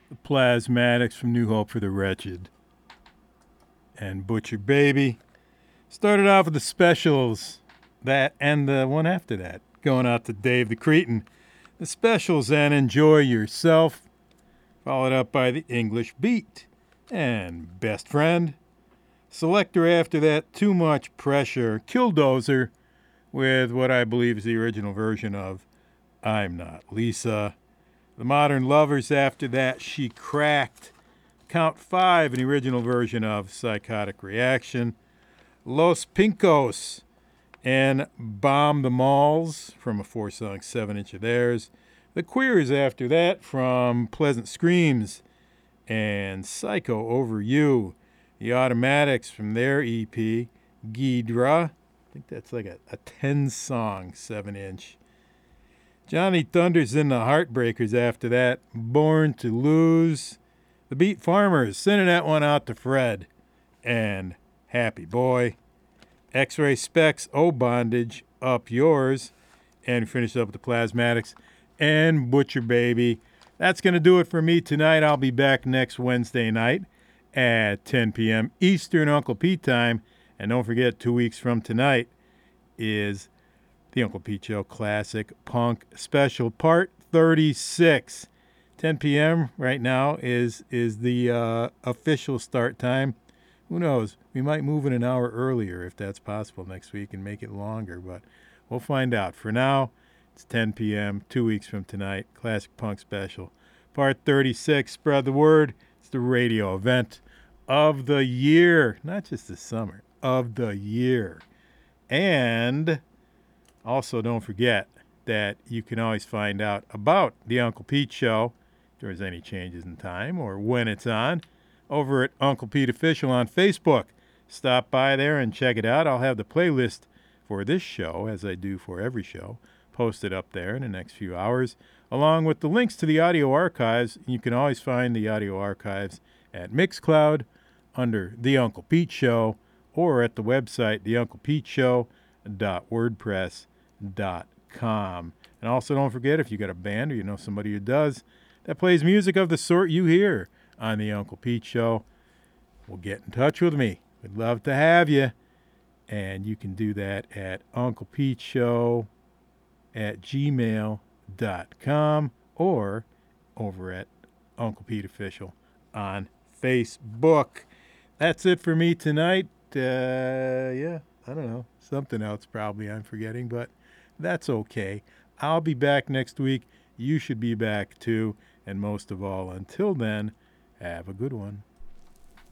The Plasmatics from New Hope for the Wretched. And Butcher Baby. Started off with the Specials. That and the one after that. Going out to Dave the Cretin. The Specials and Enjoy Yourself. Followed up by the English Beat. And Best Friend. Selector after that, Too Much Pressure. Killdozer with what I believe is the original version of I'm Not Lisa. The Modern Lovers after that, She Cracked. Count 5, an original version of Psychotic Reaction. Los Pincos and Bomb the Malls from a 4-song 7-inch of theirs. The Queers after that from Pleasant Screams and Psycho Over You. The Automatics from their EP, Ghidra. I think that's like a 10-song 7-inch. Johnny Thunders and the Heartbreakers after that, Born to Lose. The Beat Farmers, sending that one out to Fred. And Happy Boy. X-Ray Specs, Oh Bondage, Up Yours. And finish up with the Plasmatics and Butcher Baby. That's going to do it for me tonight. I'll be back next Wednesday night at 10 p.m. Eastern Uncle Pete time. And don't forget, 2 weeks from tonight is the Uncle Pete Show Classic Punk Special Part 36. 10 p.m. right now is the official start time. Who knows? We might move it an hour earlier if that's possible next week and make it longer, but we'll find out. For now, it's 10 p.m., 2 weeks from tonight, Classic Punk Special. Part 36, spread the word. It's the radio event of the year, not just the summer, of the year. And also don't forget that you can always find out about the Uncle Pete Show, if there's any changes in time or when it's on, over at Uncle Pete Official on Facebook. Stop by there and check it out. I'll have the playlist for this show, as I do for every show, posted up there in the next few hours, along with the links to the audio archives. You can always find the audio archives at Mixcloud under The Uncle Pete Show or at the website theunclepeteshow.wordpress.com. And also don't forget, if you got a band or you know somebody who does, that plays music of the sort you hear on The Uncle Pete Show, well, get in touch with me. We'd love to have you. And you can do that at unclepeteshow@gmail.com or over at Uncle Pete Official on Facebook. That's it for me tonight. Yeah, I don't know. Something else probably I'm forgetting, but that's okay. I'll be back next week. You should be back too. And most of all, until then, have a good one.